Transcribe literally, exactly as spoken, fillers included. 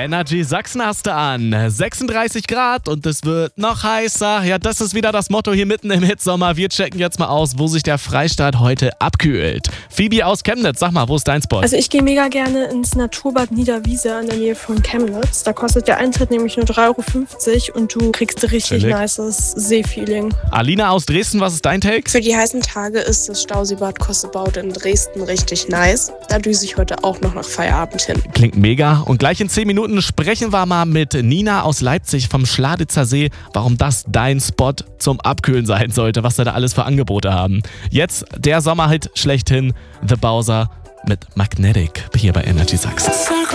Energy Sachsen hast du an. sechsunddreißig Grad und es wird noch heißer. Ja, das ist wieder das Motto hier mitten im Hitsommer. Wir checken jetzt mal aus, wo sich der Freistaat heute abkühlt. Phoebe aus Chemnitz, sag mal, wo ist dein Spot? Also ich gehe mega gerne ins Naturbad Niederwiese in der Nähe von Chemnitz. Da kostet der Eintritt nämlich nur drei Euro fünfzig und du kriegst richtig Chillig. nices Seefeeling. Alina aus Dresden, was ist dein Take? Für die heißen Tage ist das Stauseebad Kossebaut in Dresden richtig nice. Da düse ich heute auch noch nach Feierabend hin. Klingt mega. Und gleich in zehn Minuten sprechen wir mal mit Nina aus Leipzig vom Schladitzer See, warum das dein Spot zum Abkühlen sein sollte, was wir da alles für Angebote haben. Jetzt der Sommerhit schlechthin, The Bowser mit Magnetic hier bei Energy Sachsen.